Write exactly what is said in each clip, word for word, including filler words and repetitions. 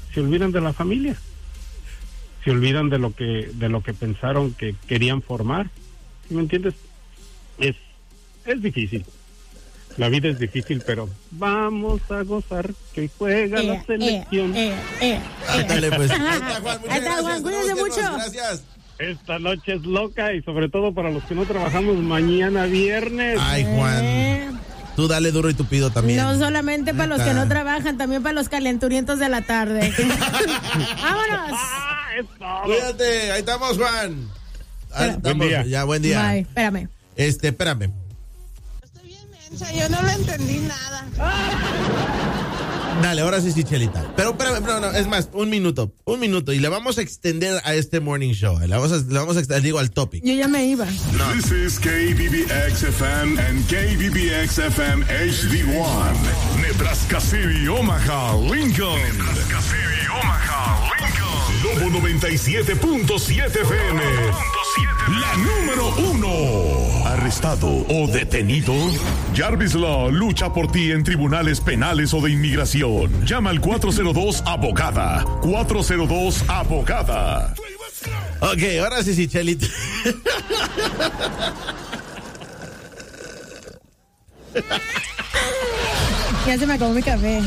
se olvidan de la familia, se olvidan de lo que de lo que pensaron que querían formar. ¿Sí me entiendes? Es es difícil. La vida es difícil, pero vamos a gozar que juega eh, la selección. Eh, eh, eh, eh. Dale, pues. Ahí está, Juan. Muchas Ahí está, gracias. Juan. Cuídense mucho. Gracias. Esta noche es loca y sobre todo para los que no trabajamos mañana viernes. Ay, Juan. Eh. Tú dale duro y tupido también. No solamente para los que no trabajan, también para los calenturientos de la tarde. ¡Vámonos! Ah, es todo. Cuídate, ahí estamos, Juan. Ahí estamos. Buen día. Ya, buen día. Bye, espérame. Este, espérame. Estoy bien mensa, yo no le entendí nada. Dale, ahora sí, sí, Chelita. Pero espérame, no, no, es más, un minuto, un minuto. Y le vamos a extender a este morning show. Le vamos a, le vamos a extender, digo, al topic. Yo ya me iba. No. This is K B B X F M and K B B X F M H D one. Nebraska City, Omaha, Lincoln. Nebraska City, Omaha, Lincoln. Lobo noventa y siete punto siete F M. La número uno. Arrestado o detenido. Jarvis Law lucha por ti en tribunales penales o de inmigración. Llama al cuatro cero dos abogada. cuatro cero dos abogada. Ok, ahora sí, sí, Chelita. Ya se me acabó mi café.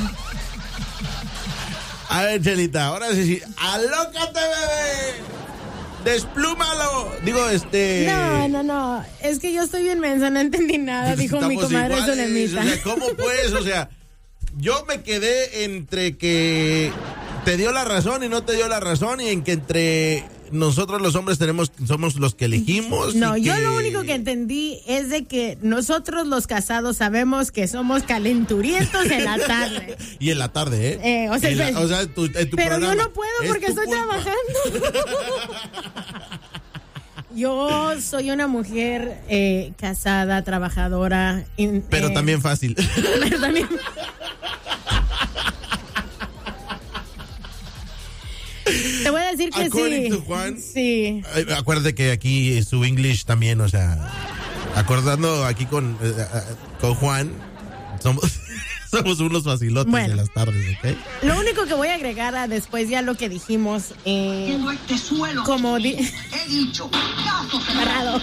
A ver, Chelita, ahora sí, sí. ¡Alócate, bebé! ¡Desplúmalo! Digo, este... No, no, no. Es que yo estoy bien mensa, no entendí nada, dijo mi comadre Zulemita. O sea, ¿cómo pues? O sea, yo me quedé entre que te dio la razón y no te dio la razón, y en que entre nosotros los hombres tenemos, somos los que elegimos. No, yo que... lo único que entendí es de que nosotros los casados sabemos que somos calenturientos en la tarde. Y en la tarde, ¿eh? eh o sea, en la, pues, o sea tu, en tu pero programa. yo no puedo porque estoy culpa. trabajando. Yo soy una mujer eh, casada, trabajadora. In, pero eh, también fácil. Pero también... Te voy a decir que According sí. to Juan, sí. Acuérdate que aquí su English también, o sea, acordando aquí con, eh, con Juan, somos, somos unos vacilotes bueno, de las tardes, ¿ok? Lo único que voy a agregar a después ya lo que dijimos, eh, este suelo, como di- he dicho, parado.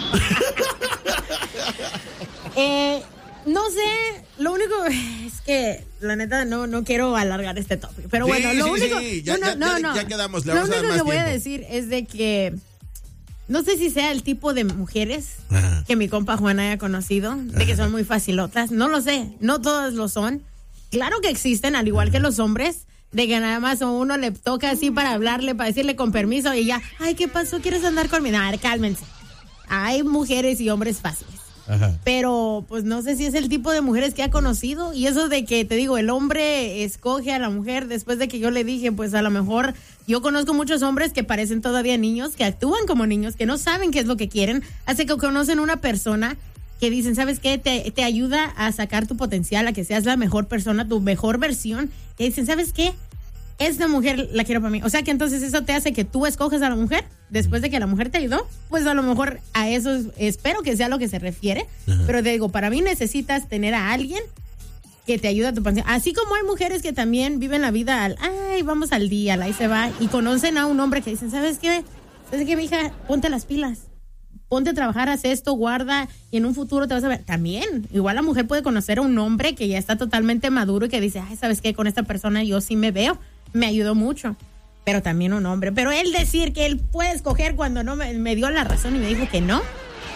eh, no sé, lo único es que la neta no no quiero alargar este tópico, pero sí, bueno, lo sí, único sí. Ya, no, ya, no, ya, no, ya quedamos, le lo vamos único a dar más que voy tiempo. a decir es de que no sé si sea el tipo de mujeres Ajá. que mi compa Juan haya conocido, de que son muy facilotas, no lo sé, no todas lo son. Claro que existen, al igual que los hombres, de que nada más a uno le toca así para hablarle, para decirle con permiso y ya, ay, ¿qué pasó? ¿Quieres andar conmigo? No, cálmense. Hay mujeres y hombres fáciles. Ajá. Pero pues no sé si es el tipo de mujeres que ha conocido, y eso de que te digo, el hombre escoge a la mujer después de que yo le dije, pues a lo mejor yo conozco muchos hombres que parecen todavía niños, que actúan como niños, que no saben qué es lo que quieren, hace que conocen una persona que dicen, ¿sabes qué? Te, te ayuda a sacar tu potencial, a que seas la mejor persona, tu mejor versión, que dicen, ¿sabes qué? Esta mujer la quiero para mí. O sea que entonces eso te hace que tú escoges a la mujer después de que la mujer te ayudó. Pues a lo mejor a eso es, espero que sea lo que se refiere. Ajá. Pero te digo, para mí necesitas tener a alguien que te ayude a tu pensión. Así como hay mujeres que también viven la vida al, ay, vamos al día, ahí se va. Y conocen a un hombre que dicen, ¿sabes qué? ¿Sabes qué, mija? Ponte las pilas. Ponte a trabajar, haz esto, guarda, y en un futuro te vas a ver. También, igual la mujer puede conocer a un hombre que ya está totalmente maduro y que dice, ay, ¿sabes qué? Con esta persona yo sí me veo. Me ayudó mucho, pero también un hombre. Pero él decir que él puede escoger cuando no me, me dio la razón y me dijo que no.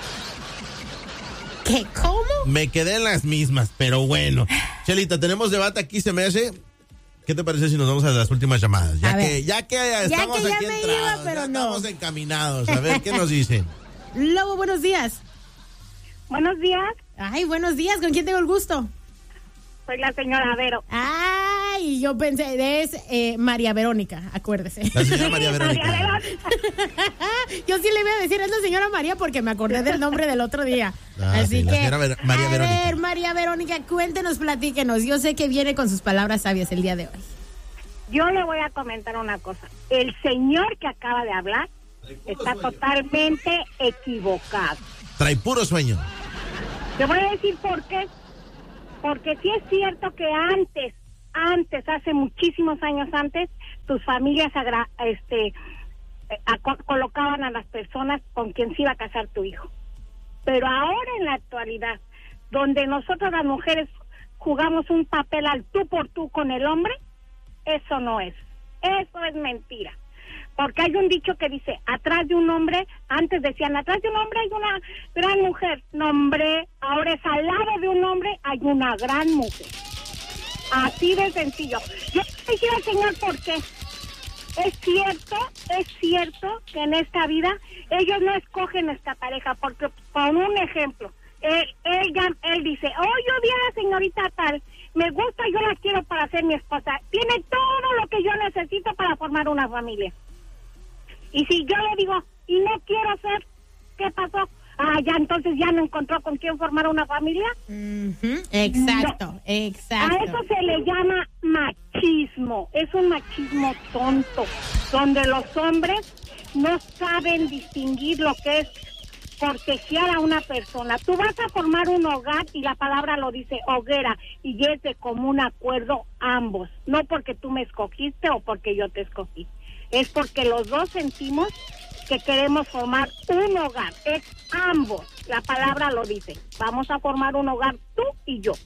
¿Qué? ¿Cómo? Me quedé en las mismas, pero bueno. Chelita, tenemos debate aquí, se me hace. ¿Qué te parece si nos vamos a las últimas llamadas? Ya a que, ver. ya que estamos ya que ya aquí me entrados, iba, pero ya no. estamos encaminados. A ver, ¿qué nos dicen? Lobo, buenos días. Buenos días. Ay, buenos días. ¿Con quién tengo el gusto? Soy la señora Vero. Ay, yo pensé, es eh, María Verónica, acuérdese. La señora María Verónica. María Verónica. Yo sí le voy a decir, es la señora María porque me acordé del nombre del otro día. Ah, Así sí, la que, señora Ver- María a Verónica. ver, María Verónica, cuéntenos, platíquenos. Yo sé que viene con sus palabras sabias el día de hoy. Yo le voy a comentar una cosa. El señor que acaba de hablar está totalmente equivocado. Trae puro sueño. Te voy a decir por qué. Porque sí es cierto que antes, antes, hace muchísimos años antes, tus familias agra- este a, a, colocaban a las personas con quien se iba a casar tu hijo. Pero ahora en la actualidad, donde nosotros las mujeres jugamos un papel al tú por tú con el hombre, eso no es. Eso es mentira. Porque hay un dicho que dice, atrás de un hombre, antes decían, atrás de un hombre hay una gran mujer. No, hombre, ahora es al lado de un hombre hay una gran mujer. Así de sencillo. Yo quisiera, Señor, ¿por qué? Es cierto, es cierto que en esta vida ellos no escogen esta pareja, porque, por un ejemplo, él, él, ya, él dice, oh, yo vi a la señorita tal, me gusta, yo la quiero para ser mi esposa, tiene todo lo que yo necesito para formar una familia. Y si yo le digo, y no quiero ser, ¿qué pasó? Ah, ya entonces ya no encontró con quién formar una familia. Uh-huh. Exacto, no. exacto. A eso se le llama machismo. Es un machismo tonto, donde los hombres no saben distinguir lo que es cortejar a una persona. Tú vas a formar un hogar y la palabra lo dice, hoguera, y es de común acuerdo ambos. No porque tú me escogiste o porque yo te escogí. Es porque los dos sentimos que queremos formar un hogar. Es ambos. La palabra lo dice. Vamos a formar un hogar tú y yo.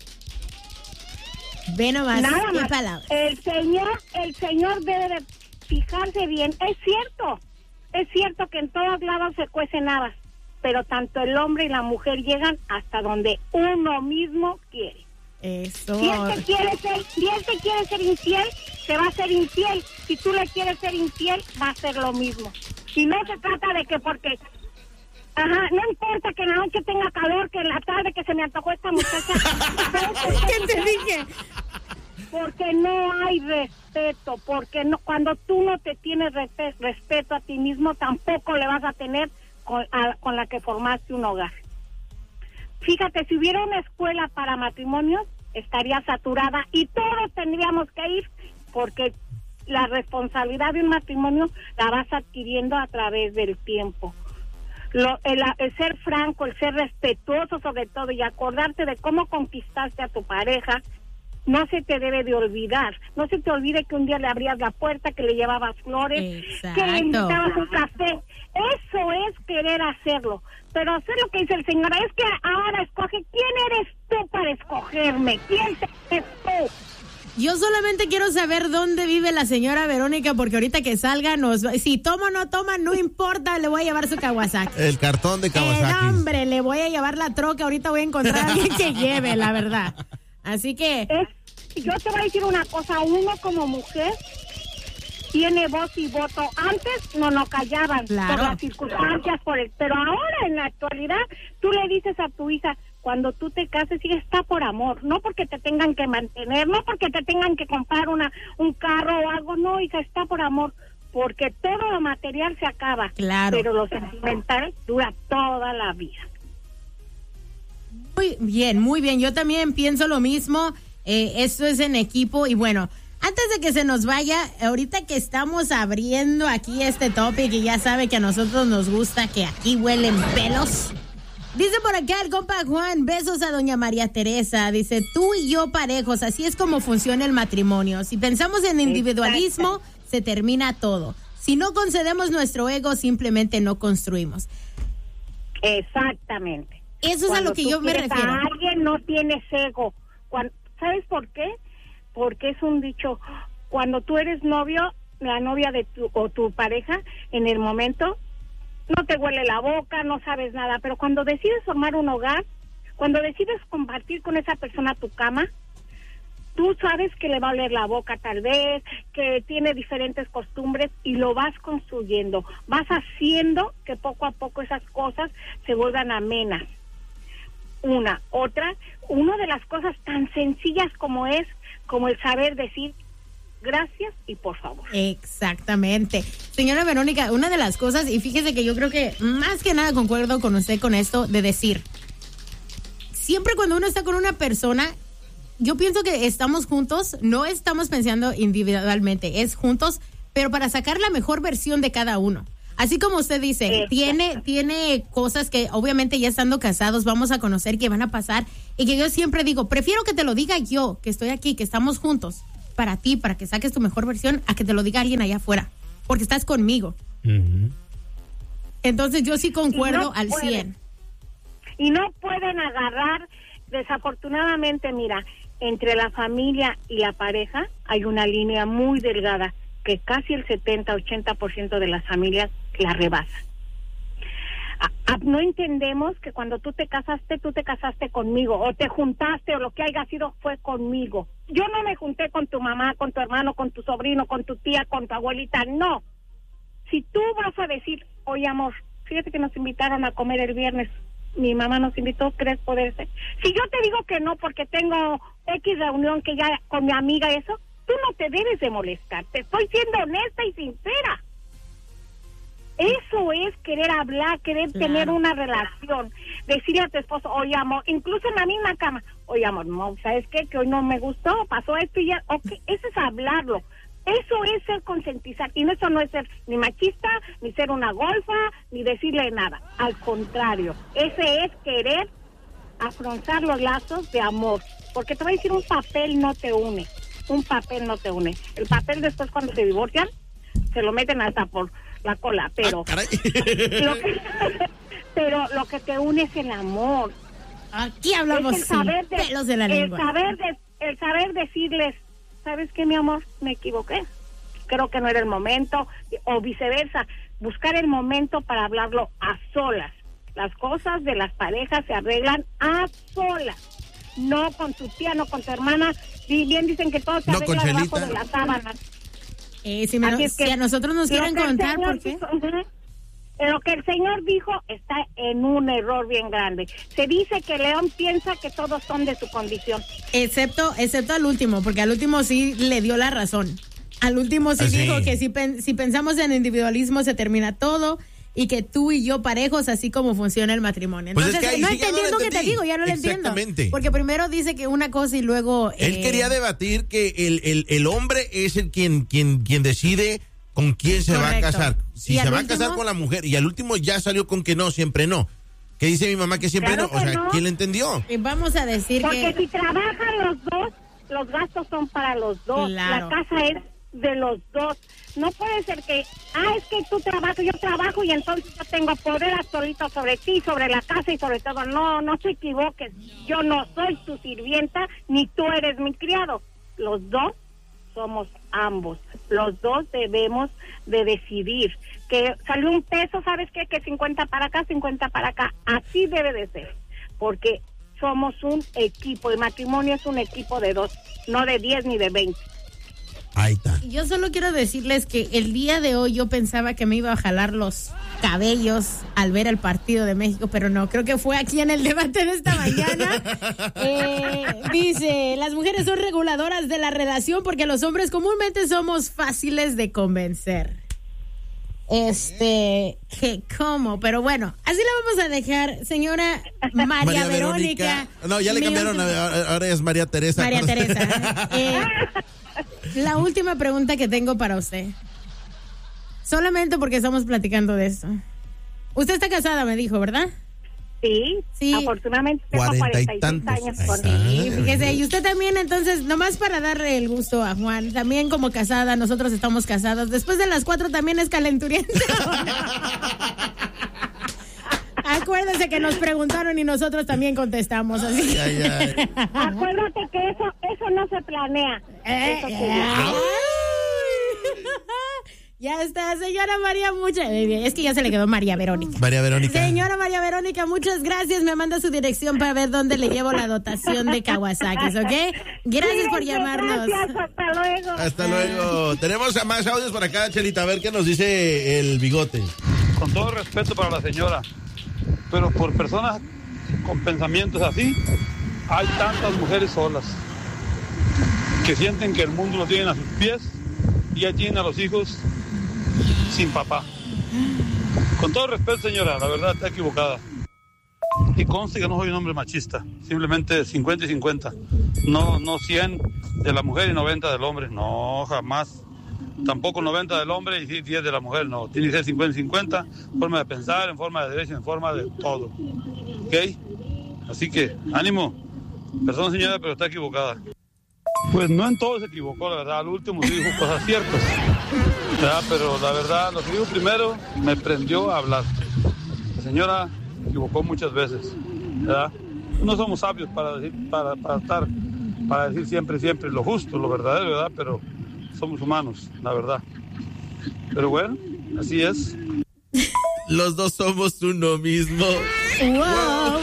Ve nomás. Nada ¿Qué más. palabra? El Señor, el Señor debe de fijarse bien. Es cierto. Es cierto que en todos lados se cuecen habas, pero tanto el hombre y la mujer llegan hasta donde uno mismo quiere. Eso. Si él te quiere ser, si él te quiere ser infiel, te va a ser infiel. Si tú le quieres ser infiel, va a ser lo mismo. Y no se trata de que porque, ajá, no importa que en la noche tenga calor, que en la tarde que se me antojó esta muchacha. ¿Qué te dije? Porque no hay respeto, porque no, cuando tú no te tienes respe- respeto a ti mismo, tampoco le vas a tener con, a, con la que formaste un hogar. Fíjate, si hubiera una escuela para matrimonios, estaría saturada y todos tendríamos que ir, porque la responsabilidad de un matrimonio la vas adquiriendo a través del tiempo. Lo, el, el ser franco, el ser respetuoso sobre todo y acordarte de cómo conquistaste a tu pareja, no se te debe de olvidar. No se te olvide que un día le abrías la puerta, que le llevabas flores, Exacto. que le invitabas un café. Eso es querer hacerlo. Pero hacer lo que dice el Señor es que ahora escoge. ¿Quién eres tú para escogerme? ¿Quién eres tú? Yo solamente quiero saber dónde vive la señora Verónica, porque ahorita que salga, nos va, si toma o no toma, no importa, le voy a llevar su Kawasaki. El cartón de Kawasaki. Eh, no, hombre, le voy a llevar la troca, ahorita voy a encontrar a alguien que lleve, la verdad. Así que... Es, yo te voy a decir una cosa, uno como mujer tiene voz y voto. Antes no nos callaban, claro, por las circunstancias, por el, pero ahora en la actualidad tú le dices a tu hija, cuando tú te cases, sí, está por amor, no porque te tengan que mantener, no porque te tengan que comprar una un carro o algo, no, hija, está por amor, porque todo lo material se acaba, claro, pero lo sentimental dura toda la vida. Muy bien, muy bien, yo también pienso lo mismo, eh, esto es en equipo y bueno, antes de que se nos vaya, ahorita que estamos abriendo aquí este topic y ya sabe que a nosotros nos gusta que aquí huelen pelos. Dice por acá el compa Juan, besos a doña María Teresa, dice, tú y yo parejos, así es como funciona el matrimonio. Si pensamos en individualismo, exacto, se termina todo. Si no concedemos nuestro ego, simplemente no construimos. Exactamente. Eso es Cuando a lo que yo me refiero. A alguien no tienes ego. Cuando, ¿sabes por qué? Porque es un dicho, cuando tú eres novio, la novia de tu o tu pareja, en el momento no te huele la boca, no sabes nada, pero cuando decides formar un hogar, cuando decides compartir con esa persona tu cama, tú sabes que le va a oler la boca tal vez, que tiene diferentes costumbres y lo vas construyendo, vas haciendo que poco a poco esas cosas se vuelvan amenas. Una, otra, una de las cosas tan sencillas como es, como el saber decir gracias y por favor. Exactamente. Señora Verónica, una de las cosas, y fíjese que yo creo que más que nada concuerdo con usted con esto de decir, siempre cuando uno está con una persona, yo pienso que estamos juntos, no estamos pensando individualmente, es juntos, pero para sacar la mejor versión de cada uno. Así como usted dice, Exacto. tiene tiene cosas que obviamente ya estando casados vamos a conocer que van a pasar y que yo siempre digo, prefiero que te lo diga yo, que estoy aquí, que estamos juntos, para ti, para que saques tu mejor versión, a que te lo diga alguien allá afuera, porque estás conmigo. Uh-huh. Entonces yo sí concuerdo no al pueden, cien. Y no pueden agarrar, desafortunadamente, mira, entre la familia y la pareja hay una línea muy delgada que casi el setenta, ochenta por ciento de las familias la rebasan. A, a, no entendemos que cuando tú te casaste, tú te casaste conmigo, o te juntaste, o lo que haya sido fue conmigo. Yo no me junté con tu mamá, con tu hermano, con tu sobrino, con tu tía, con tu abuelita, no. Si tú vas a decir, oye amor, fíjate que nos invitaron a comer el viernes, mi mamá nos invitó, ¿crees poder ser? Si yo te digo que no porque tengo X reunión que ya con mi amiga eso, tú no te debes de molestar, te estoy siendo honesta y sincera. Eso es querer hablar, querer claro. tener una relación, decirle a tu esposo, oye amor, incluso en la misma cama, oye amor, no, ¿sabes qué? Que hoy no me gustó, pasó esto y ya, ok, eso es hablarlo. Eso es ser concientizar, y eso no es ser ni machista, ni ser una golfa, ni decirle nada. Al contrario, ese es querer afrontar los lazos de amor. Porque te voy a decir, un papel no te une, un papel no te une. El papel después cuando se divorcian, se lo meten hasta por la cola, pero, ah, lo, que, pero lo que te une es el amor. Aquí hablamos es el saber sin de, pelos de la el lengua. Saber de, el saber decirles, ¿sabes qué, mi amor? Me equivoqué. Creo que no era el momento, o viceversa. Buscar el momento para hablarlo a solas. Las cosas de las parejas se arreglan a solas. No con tu tía, no con tu hermana. Y bien dicen que todo se no arregla debajo de las sábanas. Eh, si, me, si que, a nosotros nos quieren contar por qué. Lo que el Señor dijo está en un error bien grande. Se dice que León piensa que todos son de su condición. Excepto, excepto al último, porque al último sí le dio la razón. Al último sí, sí. dijo que si, pen, si pensamos en individualismo se termina todo y que tú y yo parejos, así como funciona el matrimonio. Entonces, pues es que no sí entendiendo lo que te digo, ya no lo entiendo. Porque primero dice que una cosa y luego... Él eh... quería debatir que el, el, el hombre es el quien, quien, quien decide... ¿Con quién se Correcto. va a casar? Si se va último? a casar con la mujer y al último ya salió con que no, siempre no. ¿Qué dice mi mamá que siempre claro no? Que o sea, no. ¿quién le entendió? Y vamos a decir Porque que... Porque si trabajan los dos, los gastos son para los dos. Claro. La casa es de los dos. No puede ser que, ah, es que tú trabajas, yo trabajo y entonces yo tengo poder absoluto sobre ti, sobre la casa y sobre todo. No, no te equivoques. Yo no soy tu sirvienta ni tú eres mi criado. Los dos somos ambos. Los dos debemos de decidir que salió un peso, ¿sabes qué? Que cincuenta para acá, cincuenta para acá. Así debe de ser, porque somos un equipo. El matrimonio es un equipo de dos, no de diez ni de veinte. Ahí está. Yo solo quiero decirles que el día de hoy yo pensaba que me iba a jalar los cabellos al ver el partido de México, pero no, creo que fue aquí en el debate de esta mañana. Eh, dice, las mujeres son reguladoras de la relación porque los hombres comúnmente somos fáciles de convencer. Este, que cómo, pero bueno, así la vamos a dejar, señora María, María Verónica. Verónica. No, ya le cambiaron, última... ahora es María Teresa. María Teresa. Eh, la última pregunta que tengo para usted. Solamente porque estamos platicando de esto. Usted está casada, me dijo, ¿verdad? Sí, sí. Afortunadamente tengo cuarenta y seis años con él. Sí, fíjese, y usted también, entonces, nomás para darle el gusto a Juan, también como casada, nosotros estamos casados. Después de las cuatro también es calenturienta. Acuérdese que nos preguntaron y nosotros también contestamos así. Ay, ay, ay. Acuérdate que eso, eso no se planea. Eh, eso eh, ya está, señora María, muchas... Es que ya se le quedó María Verónica. María Verónica. Señora María Verónica, muchas gracias. Me manda su dirección para ver dónde le llevo la dotación de Kawasaki, ¿ok? Gracias por llamarnos. Gracias, hasta luego. Hasta luego. Tenemos a más audios por acá, Chelita, a ver qué nos dice el bigote. Con todo respeto para la señora, pero por personas con pensamientos así, hay tantas mujeres solas que sienten que el mundo lo tienen a sus pies y ya tienen a los hijos sin papá. Con todo respeto, señora, la verdad está equivocada. Y conste que no soy un hombre machista, simplemente cincuenta y cincuenta. No, no cien de la mujer y noventa del hombre, no, jamás. Tampoco noventa del hombre y diez de la mujer, no. Tiene que ser cincuenta y cincuenta, forma de pensar, en forma de derecho, en forma de todo. ¿Ok? Así que, ánimo. Perdón, señora, pero está equivocada. Pues no en todo se equivocó, la verdad. Al último sí dijo cosas ciertas. ¿Verdad? Pero la verdad, lo que dijo primero me prendió a hablar. La señora se equivocó muchas veces. ¿Verdad? No somos sabios para decir, para, para estar, para decir siempre, siempre lo justo, lo verdadero, ¿verdad? Pero somos humanos, la verdad. Pero bueno, así es. Los dos somos uno mismo. Wow.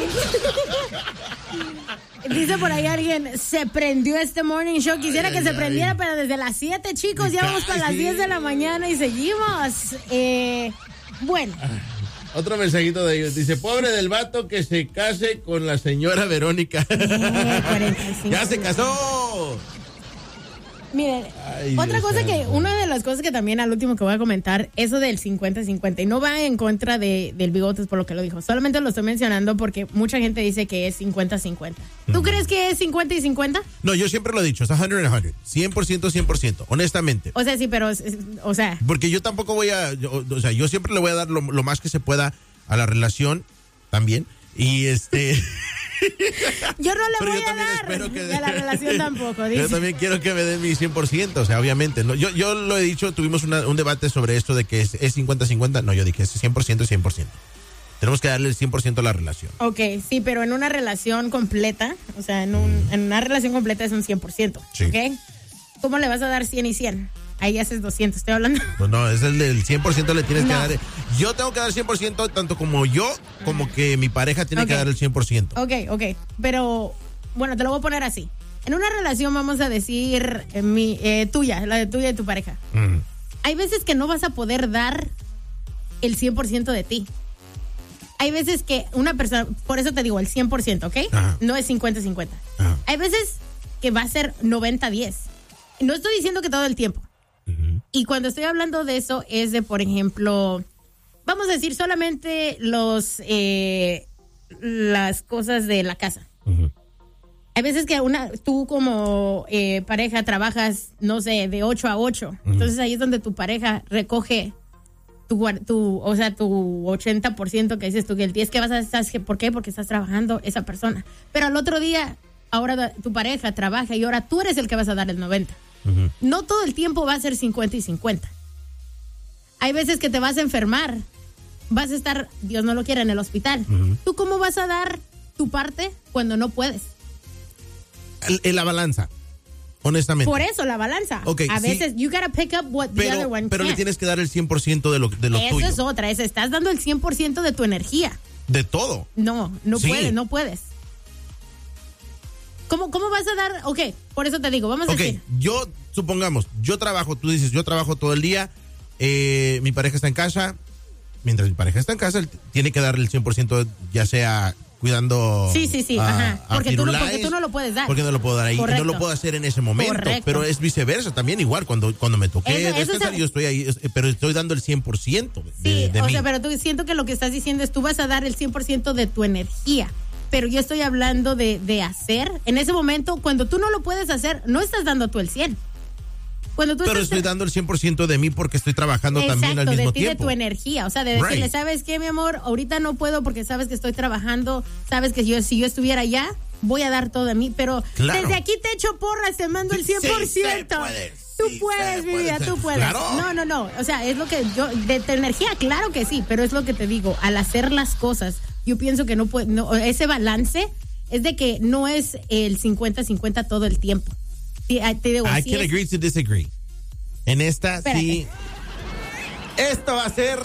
Dice por ahí alguien, se prendió este morning show. Quisiera ay, que ay, se prendiera, ay. Pero desde las siete, chicos, ya vamos para las diez de la mañana y seguimos. Eh, bueno. Otro mensajito de ellos. Dice, pobre del vato que se case con la señora Verónica. Eh, cuarenta y cinco. ¡Ya se casó! Miren, ay, otra Dios cosa Dios. que, una de las cosas que también al último que voy a comentar, eso del cincuenta cincuenta, y no va en contra de, del Bigotes por lo que lo dijo, solamente lo estoy mencionando porque mucha gente dice que es cincuenta cincuenta. ¿Tú mm. crees que es cincuenta y cincuenta? No, yo siempre lo he dicho, es cien and cien, cien por ciento, cien por ciento, honestamente. O sea, sí, pero, o sea... Porque yo tampoco voy a, yo, o sea, yo siempre le voy a dar lo, lo más que se pueda a la relación también, y este... Yo no le pero voy a dar que de... de la relación tampoco, dice. Yo también quiero que me den mi cien por ciento, o sea, obviamente. ¿no? Yo, yo lo he dicho, tuvimos una, un debate sobre esto de que es, es cincuenta cincuenta. No, yo dije es cien por ciento y cien por ciento. Tenemos que darle el cien por ciento a la relación. Ok, sí, pero en una relación completa, o sea, en, un, en una relación completa es un cien por ciento. Sí. ¿Ok? ¿Cómo le vas a dar cien y cien? Ahí haces doscientos, estoy hablando. No, no, es el del cien por ciento le tienes no. que dar. Yo tengo que dar cien por ciento tanto como yo, como que mi pareja tiene okay. que dar el cien por ciento. Ok, ok, pero bueno, te lo voy a poner así. En una relación vamos a decir eh, mi, eh, tuya, la de tuya y tu pareja. Mm. Hay veces que no vas a poder dar el cien por ciento de ti. Hay veces que una persona, por eso te digo el cien por ciento, ¿ok? Ajá. No es cincuenta cincuenta. Ajá. Hay veces que va a ser noventa diez. No estoy diciendo que todo el tiempo. Uh-huh. Y cuando estoy hablando de eso es de, por ejemplo, vamos a decir solamente los eh, las cosas de la casa. Uh-huh. Hay veces que una tú como eh, pareja trabajas, no sé, de ocho a ocho. Uh-huh. Entonces ahí es donde tu pareja recoge tu, tu o sea, tu ochenta por ciento que dices tú, que el diez que vas a hacer, ¿por qué? Porque estás trabajando esa persona. Pero al otro día, ahora tu pareja trabaja y ahora tú eres el que vas a dar el noventa. Uh-huh. No todo el tiempo va a ser cincuenta y cincuenta. Hay veces que te vas a enfermar, vas a estar, Dios no lo quiera, en el hospital. Uh-huh. ¿Tú cómo vas a dar tu parte cuando no puedes? En la balanza, honestamente. Por eso, la balanza. Okay, a veces, sí, you gotta pick up what pero, the other one Pero can't. Le tienes que dar el cien por ciento de lo, de lo eso tuyo. Eso es otra, es, estás dando el cien por ciento de tu energía. ¿De todo? No, no sí. puedes, no puedes. ¿Cómo, ¿Cómo vas a dar? Ok, por eso te digo, vamos a okay, decir. Yo, supongamos, yo trabajo, tú dices, yo trabajo todo el día, eh, mi pareja está en casa, mientras mi pareja está en casa, él tiene que darle el cien por ciento, ya sea cuidando. Sí, sí, sí, a, ajá. Porque, a tú no, porque tú no lo puedes dar. Porque no lo puedo dar ahí, y no lo puedo hacer en ese momento. Correcto. Pero es viceversa también, igual, cuando, cuando me toqué eso, descansar, eso yo estoy ahí, pero estoy dando el cien por ciento de, sí, de o mí. sea, pero tú siento que lo que estás diciendo es tú vas a dar el cien por ciento de tu energía. Pero yo estoy hablando de, de hacer. En ese momento, cuando tú no lo puedes hacer, no estás dando tú el cien. Cuando tú pero estás estoy dando el cien por ciento de mí porque estoy trabajando exacto, también al mismo de ti, tiempo. De tu energía. O sea, de decirle, right. ¿sabes qué, mi amor? Ahorita no puedo porque sabes que estoy trabajando. Sabes que yo, si yo estuviera allá, voy a dar todo de mí. Pero claro. desde aquí te echo porras, te mando el cien por ciento. Sí, tú sí, puedes, mi vida, tú puedes. Claro. No, no, no. O sea, es lo que yo, de tu energía, claro que sí, pero es lo que te digo. Al hacer las cosas, yo pienso que no puede, no, ese balance es de que no es el cincuenta cincuenta todo el tiempo. Te, te digo, I sí can es, agree to disagree. En esta, espérate. sí. Esto va a ser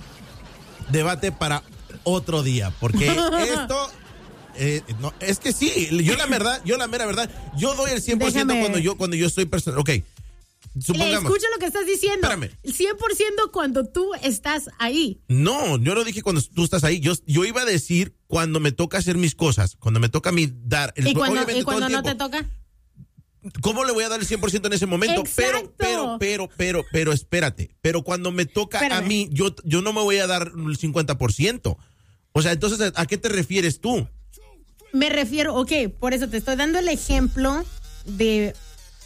debate para otro día, porque esto. Eh, no, es que sí, yo la verdad, yo la mera verdad, yo doy el cien por ciento Déjame. cuando yo cuando yo estoy personal. Ok, supongamos. Escucha lo que estás diciendo. Espérame. El cien por ciento cuando tú estás ahí. No, yo no dije cuando tú estás ahí. Yo, yo iba a decir cuando me toca hacer mis cosas, cuando me toca a mí dar. El, ¿Y cuando, ¿y cuando no te toca? ¿Cómo le voy a dar el cien por ciento en ese momento? Exacto. Pero, pero, pero, pero, pero, espérate. Pero cuando me toca Espérame. a mí, yo, yo no me voy a dar el cincuenta por ciento. O sea, entonces, ¿a qué te refieres tú? Me refiero, ok, por eso te estoy dando el ejemplo de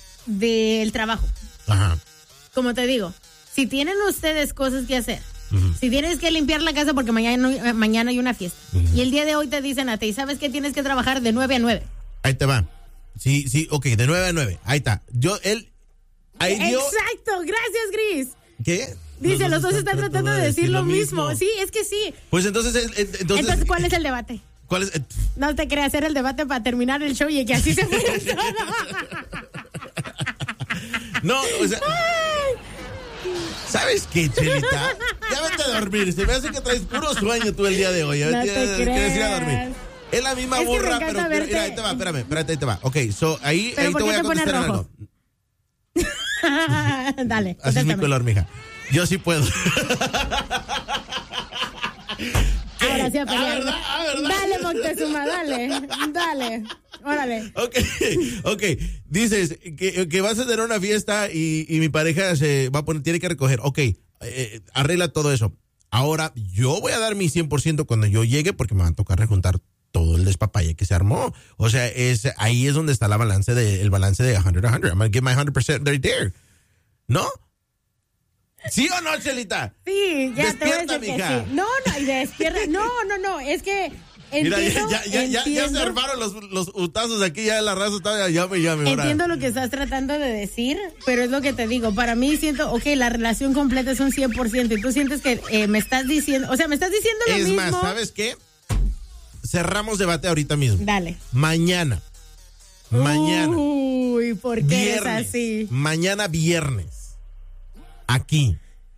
del trabajo. Ajá. Como te digo, si tienen ustedes cosas que hacer, uh-huh. si tienes que limpiar la casa porque mañana, mañana hay una fiesta, uh-huh. y el día de hoy te dicen a ti, ¿sabes qué? Tienes que trabajar de nueve a nueve. Ahí te va. Sí, sí, ok, de nueve a nueve. Ahí está. Yo, él, ahí dio... Exacto, gracias, Gris. ¿Qué? Dice, los, los dos están tratando, tratando de decir, decir lo mismo. mismo. Sí, es que sí. Pues entonces... entonces, entonces ¿cuál es el debate? ¿Cuál es? No te creas hacer el debate para terminar el show y que así se fue. No, o sea... ¿Sabes qué, Chelita? Ya vete a dormir. Se me hace que traes puro sueño tú el día de hoy. No te creas. Ir a dormir. Es la misma es burra, pero... Mira, mira, ahí te va, espérame, espérate, ahí te va. Ok, so, ahí, ahí te voy a contestar algo. Dale. Así es mi color, mija. Yo sí puedo. Ahora sí a pelear. Ah, ¿verdad? Ah, ¿verdad? Dale, Moctezuma, dale. Dale. Órale. Ok, ok. Dices que, que vas a tener una fiesta y, y mi pareja se va a poner, tiene que recoger. Ok, eh, arregla todo eso. Ahora, yo voy a dar mi cien por ciento cuando yo llegue porque me va a tocar rejuntar todo el despapalle que se armó. O sea, es ahí es donde está la balance de, el balance de cien a cien. I'm going to give my one hundred percent right there. ¿No? ¿Sí o no, Chelita? Sí, ya despierta, te voy a decir mija. que sí. No, no, y despierta. No, no, no, es que entiendo, Mira, ya, ya, ya, ya se armaron los, los utazos aquí, ya la raza está, ya me llame. Entiendo lo que estás tratando de decir, pero es lo que te digo. Para mí siento, ok, la relación completa es un cien por ciento y tú sientes que eh, me estás diciendo, o sea, me estás diciendo lo es mismo. Es más, ¿sabes qué? Cerramos debate ahorita mismo. Dale. Mañana. Mañana. Uy, ¿por qué viernes, es así? Mañana viernes. Aquí.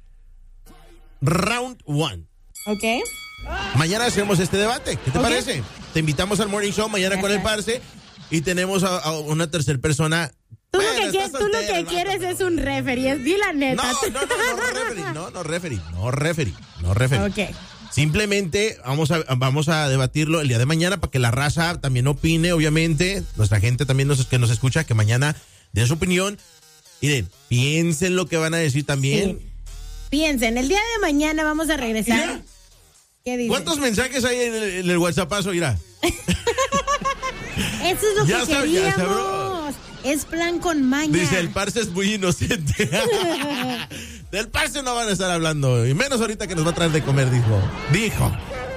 Round one. Ok. Mañana hacemos este debate. ¿Qué te okay. parece? Te invitamos al Morning Show mañana ya con está. el Parce y tenemos a, a una tercera persona. Tú bueno, lo que, quieres, soltera, tú lo que quieres es un referee. Di la neta. No, no, no, no, referee. No, no, referee. No, referee. No, referee. Ok. Simplemente vamos a, vamos a debatirlo el día de mañana para que la raza también opine, obviamente. Nuestra gente también nos, que nos escucha, que mañana dé su opinión. Miren, piensen lo que van a decir también. Sí. Piensen, el día de mañana vamos a regresar. Mira, ¿qué dices? ¿cuántos mensajes hay en el, en el WhatsAppazo, Ira? Eso es lo ya que sabe, queríamos. Ya sabró. Es plan con maña. Dice, el Parce es muy inocente. Del Parce no van a estar hablando. Y menos ahorita que nos va a traer de comer, dijo. Dijo.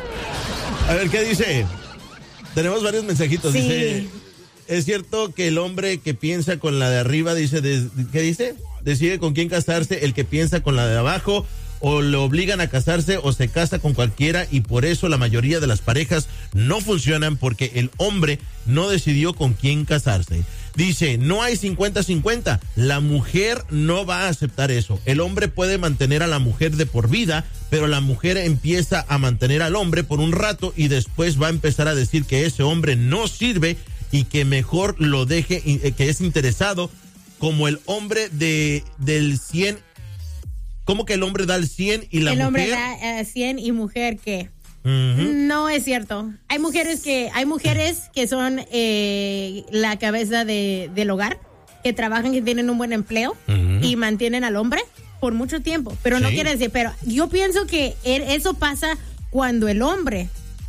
A ver, ¿qué dice? Tenemos varios mensajitos. Sí. Dice, es cierto que el hombre que piensa con la de arriba, dice, de, ¿qué dice? Decide con quién casarse, el que piensa con la de abajo, o le obligan a casarse o se casa con cualquiera, y por eso la mayoría de las parejas no funcionan, porque el hombre no decidió con quién casarse. Dice, no hay cincuenta cincuenta, la mujer no va a aceptar eso. El hombre puede mantener a la mujer de por vida, pero la mujer empieza a mantener al hombre por un rato y después va a empezar a decir que ese hombre no sirve y que mejor lo deje, que es interesado, como el hombre de del cien. ¿Cómo que el hombre da el cien y la el mujer? El hombre da uh, cien y mujer, ¿qué? Uh-huh. No es cierto. Hay mujeres que hay mujeres que son eh, la cabeza de, del hogar, que trabajan, que tienen un buen empleo uh-huh. y mantienen al hombre por mucho tiempo. Pero sí. no quiere decir, pero yo pienso que eso pasa cuando el hombre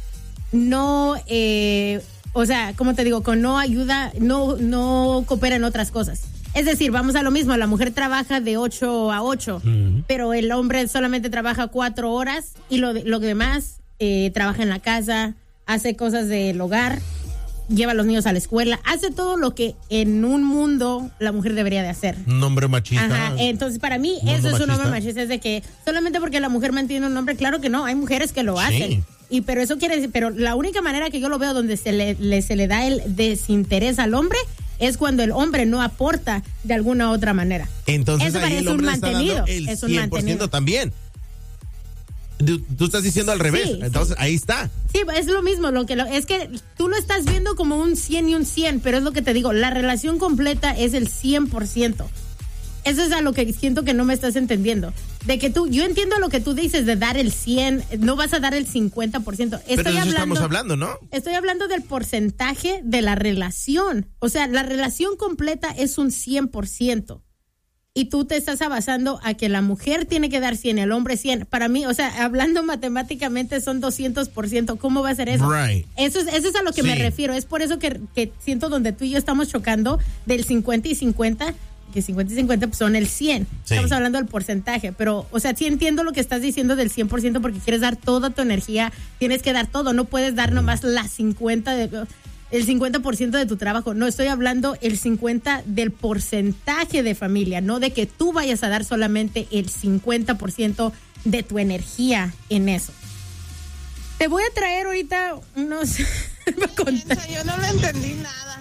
no, eh, o sea, como te digo, con no ayuda, no, no coopera en otras cosas. Es decir, vamos a lo mismo, la mujer trabaja de ocho a ocho, uh-huh. pero el hombre solamente trabaja cuatro horas y lo, lo demás eh, trabaja en la casa, hace cosas del hogar, lleva a los niños a la escuela, hace todo lo que en un mundo la mujer debería de hacer. Un hombre machista. Ajá, entonces para mí eso es machista. Un hombre machista, es de que solamente porque la mujer mantiene un hombre, claro que no, hay mujeres que lo hacen. Sí. Y pero eso quiere decir, pero la única manera que yo lo veo donde se le, le se le da el desinterés al hombre es cuando el hombre no aporta de alguna otra manera. Entonces eso ahí el hombre está dando el es un cien por ciento mantenido. También. Tú, tú estás diciendo al revés, sí, entonces sí. ahí está. Sí, es lo mismo, lo que lo, es que tú lo estás viendo como un cien y un cien, pero es lo que te digo, la relación completa es el cien por ciento. Eso es a lo que siento que no me estás entendiendo. De que tú, yo entiendo lo que tú dices de dar el cien, no vas a dar el cincuenta por ciento. Estoy Pero de eso hablando, estamos hablando, ¿no? Estoy hablando del porcentaje de la relación. O sea, la relación completa es un cien por ciento. Y tú te estás basando a que la mujer tiene que dar cien, el hombre cien. Para mí, o sea, hablando matemáticamente son doscientos por ciento. ¿Cómo va a ser eso? Right. Eso es, eso es a lo que sí. me refiero. Es por eso que, que siento donde tú y yo estamos chocando del cincuenta y cincuenta, que cincuenta y cincuenta pues son el cien. Sí. Estamos hablando del porcentaje, pero, o sea, sí entiendo lo que estás diciendo del cien por ciento porque quieres dar toda tu energía, tienes que dar todo, no puedes dar nomás la cincuenta de... el cincuenta por ciento de tu trabajo. No estoy hablando el cincuenta por ciento del porcentaje de familia, no de que tú vayas a dar solamente el cincuenta por ciento de tu energía en eso. Te voy a traer ahorita unos... Yo no le entendí nada.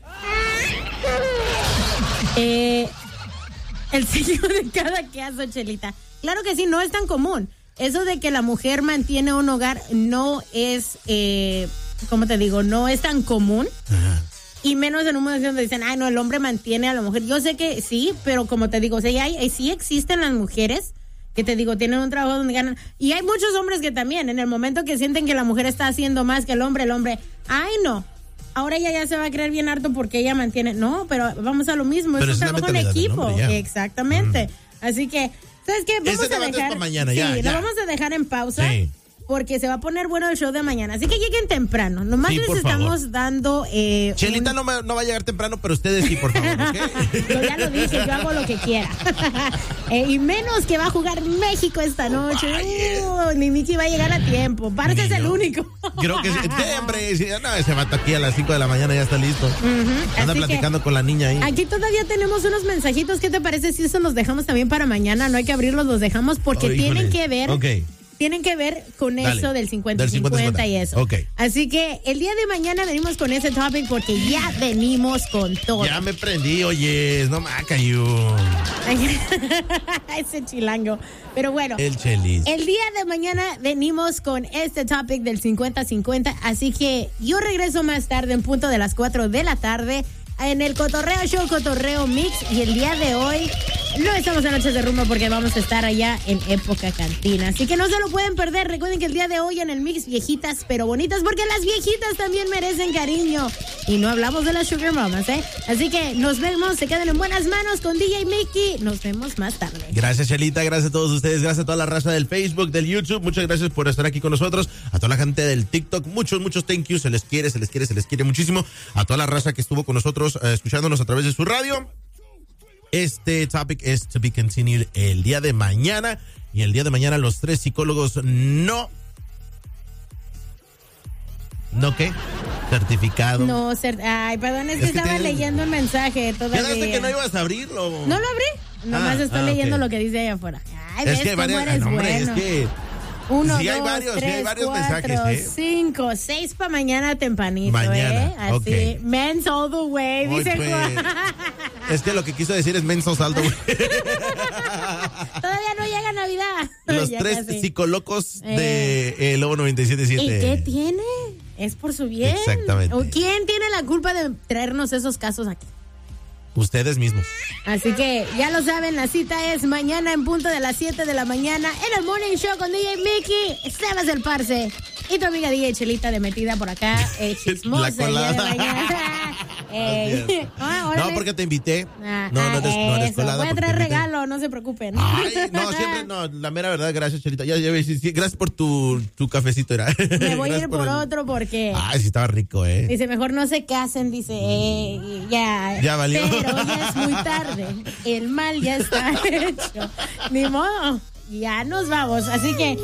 Eh, el sello de cada caso, Chelita. Claro que sí, no es tan común. Eso de que la mujer mantiene un hogar no es, eh, ¿cómo te digo? No es tan común. Ajá. Y menos en un momento donde dicen, ay, no, el hombre mantiene a la mujer. Yo sé que sí, pero como te digo, o sea, hay, sí existen las mujeres que te digo, tienen un trabajo donde ganan. Y hay muchos hombres que también, en el momento que sienten que la mujer está haciendo más que el hombre, el hombre, ay, no. Ahora ella ya se va a creer bien harto porque ella mantiene. No, pero vamos a lo mismo. Pero es un trabajo en equipo. Hombre, exactamente. Mm. Así que, ¿sabes qué? Vamos Ese a dejar. Mañana, sí, ya, lo ya. vamos a dejar en pausa. Sí. Porque se va a poner bueno el show de mañana. Así que lleguen temprano. Nomás sí, les estamos favor. dando. Eh, Chelita un... no, me, no va a llegar temprano, pero ustedes sí, por favor. ¿Okay? Yo ya lo dije, yo hago lo que quiera. eh, y menos que va a jugar México esta noche. Uh, ni Miki va a llegar a tiempo. Parce es el único. Creo que siempre. Si, no, ese vato aquí a las cinco de la mañana ya está listo. Uh-huh. Anda Así platicando con la niña ahí. Aquí todavía tenemos unos mensajitos. ¿Qué te parece si eso los dejamos también para mañana? No hay que abrirlos, los dejamos porque oh, tienen que ver. Okay. Tienen que ver con Dale, eso del cincuenta cincuenta y eso. Okay. Así que el día de mañana venimos con ese topic porque ya venimos con todo. Ya me prendí, oye, no me cayó. Ese chilango. Pero bueno, el chelis. El día de mañana venimos con este topic del cincuenta cincuenta. Así que yo regreso más tarde en punto de las cuatro de la tarde en el Cotorreo Show, Cotorreo Mix. Y el día de hoy no estamos en Noches de Rumba porque vamos a estar allá en Época Cantina. Así que no se lo pueden perder. Recuerden que el día de hoy en el Mix, viejitas pero bonitas, porque las viejitas también merecen cariño. Y no hablamos de las Sugar Mamas, ¿eh? Así que nos vemos, se quedan en buenas manos con D J Mickey. Nos vemos más tarde. Gracias, Chelita. Gracias a todos ustedes. Gracias a toda la raza del Facebook, del YouTube. Muchas gracias por estar aquí con nosotros. A toda la gente del TikTok. Muchos, muchos thank you. Se les quiere, se les quiere, se les quiere muchísimo. A toda la raza que estuvo con nosotros eh, escuchándonos a través de su radio. Este topic es to be continued el día de mañana. Y el día de mañana los tres psicólogos no... ¿No qué? Certificado. No, cert ay, perdón, es, es que, que estaba tiene... leyendo el mensaje todavía. ¿Quedaste que no ibas a abrirlo? ¿No lo abrí? Nomás ah, estoy ah, leyendo okay. lo que dice allá afuera. Ay, es ves que cómo varias, eres hombre, bueno. Es que... Uno, sí, dos, hay varios, tres, sí, hay varios cuatro, mensajes, ¿eh? cinco, seis para mañana tempranito, mañana, ¿eh? Así, okay. Men's all the way, Hoy dice pues, Juan. Es que lo que quiso decir es men's all the way. Todavía no llega Navidad. Los ya tres casi. Psicolocos eh. de eh, Lobo noventa y siete punto siete. ¿Y qué tiene? Es por su bien. Exactamente. ¿Quién tiene la culpa de traernos esos casos aquí? Ustedes mismos. Así que ya lo saben, la cita es mañana en punto de las siete de la mañana en el Morning Show con D J Mickey, Sebas el Parce y tu amiga D J Chelita de metida por acá, eh, chismosa. La colada. eh, ah, no, porque te invité. Ah, no, no eres, no eres colada. Voy a traer regalo, no se preocupen. Ay, no, siempre, no, la mera verdad, gracias, Chelita. Ya, ya, gracias por tu, tu cafecito. Era. Me voy a ir por, por el... otro porque... Ay, sí estaba rico, ¿eh? Dice, mejor no se casen, dice, eh, ya. Ya valió. Pero ya es muy tarde. El mal ya está hecho. Ni modo. Ya nos vamos. Así que...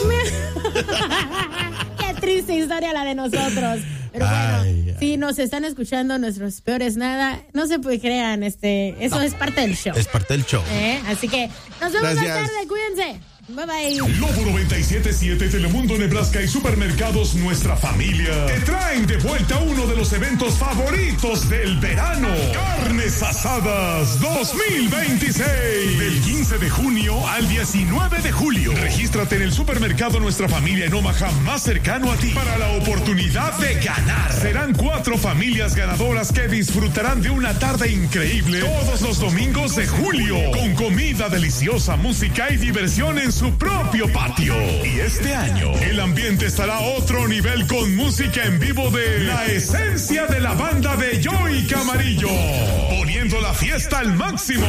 Qué triste historia la de nosotros. Pero bueno, ay, ay. Si nos están escuchando nuestros peores nada, no se crean, este, eso no, es parte del show. Es parte del show. ¿Eh? Así que nos vemos Gracias. Más tarde, cuídense. Bye bye. Lobo noventa y siete punto siete, Telemundo, Nebraska y Supermercados Nuestra Familia te traen de vuelta uno de los eventos favoritos del verano. Carnes Asadas dos mil veintiséis. Del quince de junio al diecinueve de julio. Regístrate en el Supermercado Nuestra Familia en Omaha más cercano a ti para la oportunidad de ganar. Serán cuatro familias ganadoras que disfrutarán de una tarde increíble todos los domingos de julio. Con comida deliciosa, música y diversión en su propio patio. Y este año el ambiente estará a otro nivel con música en vivo de la esencia de la banda de Joey Camarillo, poniendo la fiesta al máximo.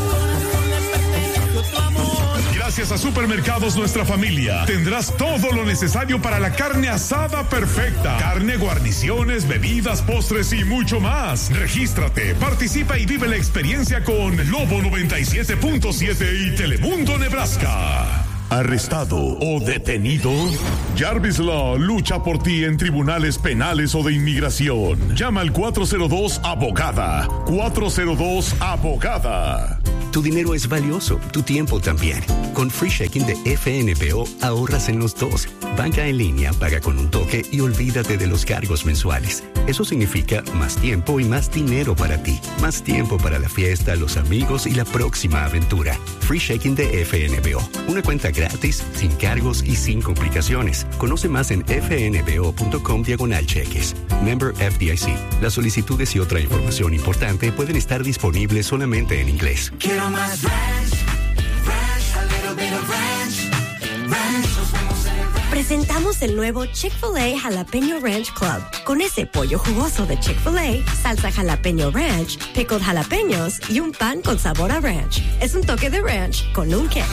Gracias a Supermercados Nuestra Familia tendrás todo lo necesario para la carne asada perfecta. Carne, guarniciones, bebidas, postres y mucho más. Regístrate, participa y vive la experiencia con Lobo noventa y siete punto siete y Telemundo Nebraska. arrestado o detenido? Jarvis Law lucha por ti en tribunales penales o de inmigración. Llama al cuatro cero dos abogada. cuatro cero dos abogada. Tu dinero es valioso, tu tiempo también. Con Free Checking de F N B O ahorras en los dos. Banca en línea, paga con un toque y olvídate de los cargos mensuales. Eso significa más tiempo y más dinero para ti. Más tiempo para la fiesta, los amigos y la próxima aventura. Free Checking de F N B O. Una cuenta gratis, sin cargos y sin complicaciones. Conoce más en fnbo.com diagonal cheques. Member F D I C. Las solicitudes y otra información importante pueden estar disponibles solamente en inglés. Quiero más ranch, ranch, a little bit of ranch, ranch, nos vemos en el ranch. Presentamos el nuevo Chick-fil-A Jalapeño Ranch Club. Con ese pollo jugoso de Chick-fil-A, salsa jalapeño ranch, pickled jalapeños y un pan con sabor a ranch. Es un toque de ranch con un qué.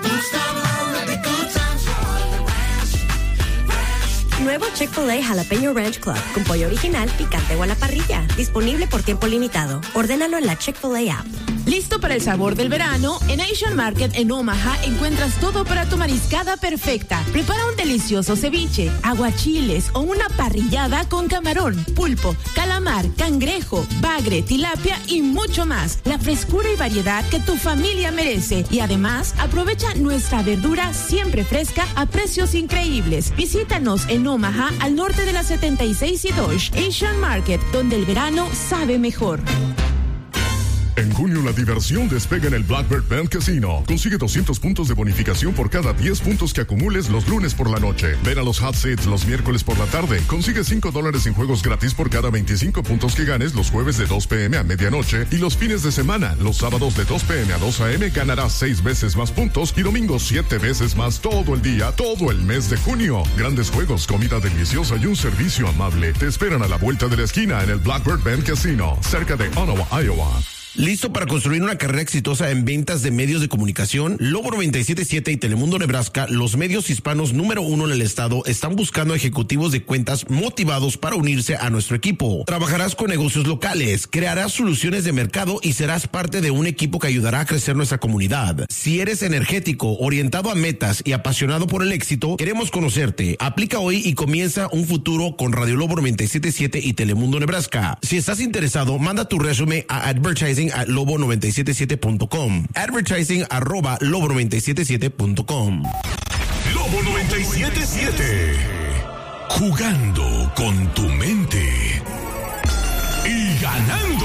Nuevo Chick-fil-A Jalapeño Ranch Club con pollo original, picante o a la parrilla. Disponible por tiempo limitado. Ordénalo en la Chick-fil-A app. ¿Listo para el sabor del verano? En Asian Market en Omaha encuentras todo para tu mariscada perfecta. Prepara un delicioso ceviche, aguachiles o una parrillada con camarón, pulpo, calamar, cangrejo, bagre, tilapia y mucho más. La frescura y variedad que tu familia merece. Y además, aprovecha nuestra verdura siempre fresca a precios increíbles. Visítanos en Omaha, al norte de la setenta y seis y Dodge. Asian Market, donde el verano sabe mejor. En junio la diversión despega en el Blackbird Band Casino. Consigue doscientos puntos de bonificación por cada diez puntos que acumules los lunes por la noche. Ven a los Hot Seats los miércoles por la tarde. Consigue cinco dólares en juegos gratis por cada veinticinco puntos que ganes los jueves de dos p m a medianoche y los fines de semana. Los sábados de dos p m a dos a m ganarás seis veces más puntos y domingos siete veces más todo el día, todo el mes de junio. Grandes juegos, comida deliciosa y un servicio amable te esperan a la vuelta de la esquina en el Blackbird Band Casino, cerca de Ottawa, Iowa. ¿Listo para construir una carrera exitosa en ventas de medios de comunicación? Lobo noventa y siete punto siete y Telemundo Nebraska, los medios hispanos número uno en el estado, están buscando ejecutivos de cuentas motivados para unirse a nuestro equipo. Trabajarás con negocios locales, crearás soluciones de mercado y serás parte de un equipo que ayudará a crecer nuestra comunidad. Si eres energético, orientado a metas y apasionado por el éxito, queremos conocerte. Aplica hoy y comienza un futuro con Radio Lobo noventa y siete punto siete y Telemundo Nebraska. Si estás interesado, manda tu resumen a advertising at lobo noventa y siete siete punto com. Advertising arroba lobo noventa y siete siete punto com. Lobo noventa y siete punto siete. Jugando con tu mente y ganando.